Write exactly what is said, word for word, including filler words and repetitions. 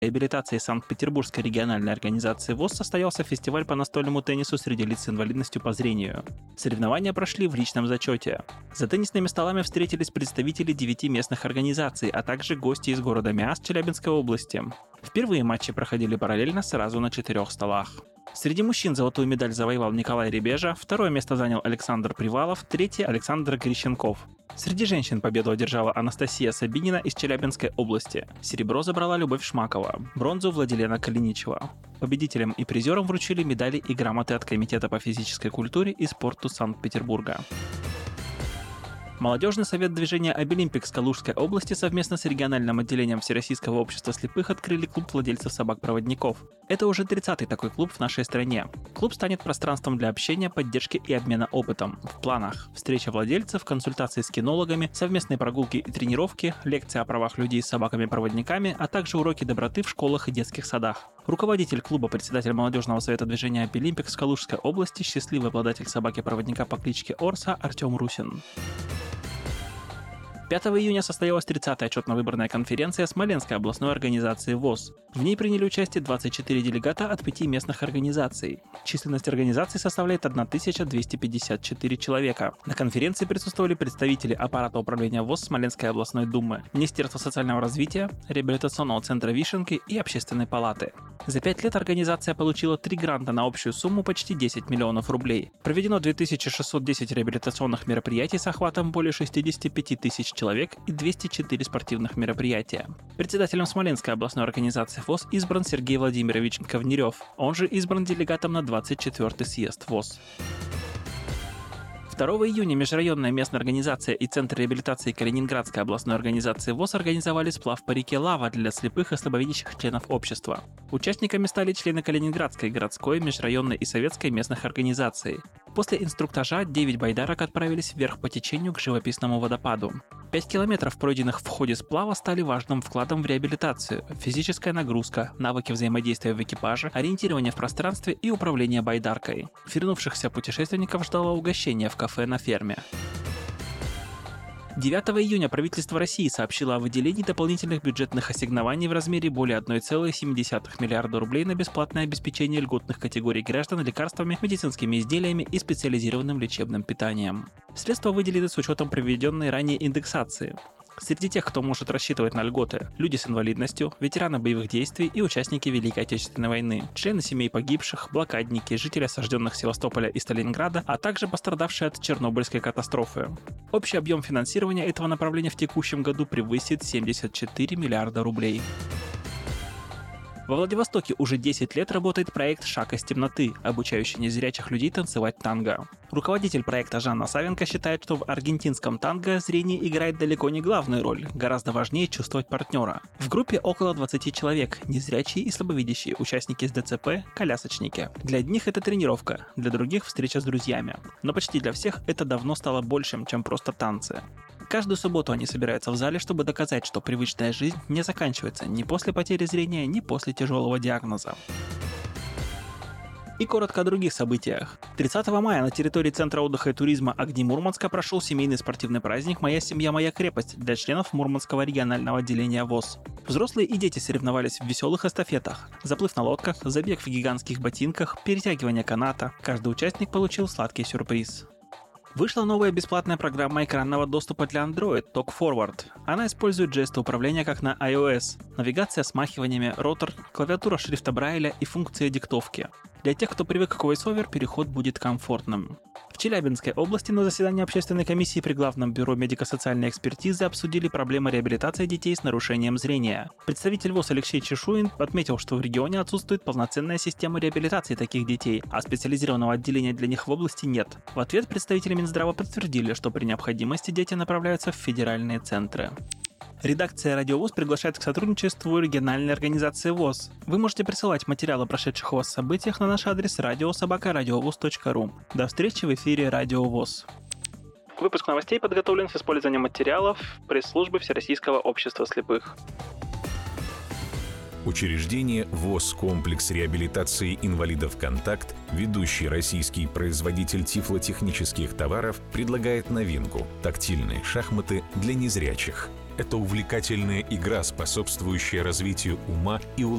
реабилитации Санкт-Петербургской региональной организации ВОС состоялся фестиваль по настольному теннису среди лиц с инвалидностью по зрению. Соревнования прошли в личном зачете. За теннисными столами встретились представители девяти местных организаций, а также гости из города Миасс Челябинской области. Впервые матчи проходили параллельно сразу на четырех столах. Среди мужчин золотую медаль завоевал Николай Ребежа, второе место занял Александр Привалов, третье – Александр Грищенков. Среди женщин победу одержала Анастасия Сабинина из Челябинской области. Серебро забрала Любовь Шмакова, бронзу – Владилена Калиничева. Победителям и призерам вручили медали и грамоты от Комитета по физической культуре и спорту Санкт-Петербурга. Молодежный совет движения «Обилимпикс» Калужской области совместно с региональным отделением Всероссийского общества слепых открыли клуб владельцев собак-проводников. Это уже тридцатый такой клуб в нашей стране. Клуб станет пространством для общения, поддержки и обмена опытом. В планах – встреча владельцев, консультации с кинологами, совместные прогулки и тренировки, лекции о правах людей с собаками-проводниками, а также уроки доброты в школах и детских садах. Руководитель клуба, председатель молодежного совета движения «Обилимпикс» Калужской области, счастливый обладатель собаки-проводника по кличке Орса Артем Русин. пятого июня состоялась тридцатая отчетно-выборная конференция Смоленской областной организации ВОС. В ней приняли участие двадцать четыре делегата от пяти местных организаций. Численность организаций составляет тысяча двести пятьдесят четыре человека. На конференции присутствовали представители аппарата управления ВОС Смоленской областной думы, Министерства социального развития, реабилитационного центра Вишенки и Общественной палаты. За пять лет организация получила три гранта на общую сумму почти десять миллионов рублей. Проведено две тысячи шестьсот десять реабилитационных мероприятий с охватом более шестьдесят пять тысяч человек и двести четыре спортивных мероприятия. Председателем Смоленской областной организации ВОС избран Сергей Владимирович Ковнерев, он же избран делегатом на двадцать четвёртый съезд ВОС. второго июня межрайонная местная организация и Центр реабилитации Калининградской областной организации ВОС организовали сплав по реке Лава для слепых и слабовидящих членов общества. Участниками стали члены Калининградской городской, межрайонной и советской местных организаций. После инструктажа девять байдарок отправились вверх по течению к живописному водопаду. Пять километров, пройденных в ходе сплава, стали важным вкладом в реабилитацию, физическая нагрузка, навыки взаимодействия в экипаже, ориентирование в пространстве и управление байдаркой. Вернувшихся путешественников ждало угощение в кафе на ферме. девятого июня правительство России сообщило о выделении дополнительных бюджетных ассигнований в размере более одна целая семь десятых миллиарда рублей на бесплатное обеспечение льготных категорий граждан лекарствами, медицинскими изделиями и специализированным лечебным питанием. Средства выделены с учетом проведенной ранее индексации. Среди тех, кто может рассчитывать на льготы – люди с инвалидностью, ветераны боевых действий и участники Великой Отечественной войны, члены семей погибших, блокадники, жители осажденных Севастополя и Сталинграда, а также пострадавшие от Чернобыльской катастрофы. Общий объем финансирования этого направления в текущем году превысит семьдесят четыре миллиарда рублей. Во Владивостоке уже десять лет работает проект «Шаг из темноты», обучающий незрячих людей танцевать танго. Руководитель проекта Жанна Савенко считает, что в аргентинском танго зрение играет далеко не главную роль, гораздо важнее чувствовать партнера. В группе около двадцати человек, незрячие и слабовидящие, участники с ДЦП, колясочники. Для одних это тренировка, для других встреча с друзьями. Но почти для всех это давно стало большим, чем просто танцы. Каждую субботу они собираются в зале, чтобы доказать, что привычная жизнь не заканчивается ни после потери зрения, ни после тяжелого диагноза. И коротко о других событиях. тридцатого мая на территории Центра отдыха и туризма «Огни Мурманска» прошел семейный спортивный праздник «Моя семья, моя крепость» для членов Мурманского регионального отделения ВОС. Взрослые и дети соревновались в веселых эстафетах. Заплыв на лодках, забег в гигантских ботинках, перетягивание каната. Каждый участник получил сладкий сюрприз. Вышла новая бесплатная программа экранного доступа для Android Talk Forward. Она использует жесты управления как на iOS, навигация смахиваниями, ротор, клавиатура шрифта Брайля и функция диктовки. Для тех, кто привык к VoiceOver, переход будет комфортным. В Челябинской области на заседании общественной комиссии при Главном бюро медико-социальной экспертизы обсудили проблемы реабилитации детей с нарушением зрения. Представитель ВОС Алексей Чешуин отметил, что в регионе отсутствует полноценная система реабилитации таких детей, а специализированного отделения для них в области нет. В ответ представители Минздрава подтвердили, что при необходимости дети направляются в федеральные центры. Редакция «Радио ВОС» приглашает к сотрудничеству региональной организации ВОС. Вы можете присылать материалы о прошедших у вас событиях на наш адрес радио собака радиовос точка ру. До встречи в эфире «Радио ВОС». Выпуск новостей подготовлен с использованием материалов пресс-службы Всероссийского общества слепых. Учреждение ВОС «Комплекс реабилитации инвалидов «Контакт», ведущий российский производитель тифлотехнических товаров, предлагает новинку – тактильные шахматы для незрячих. это увлекательная игра, способствующая развитию ума и улучшению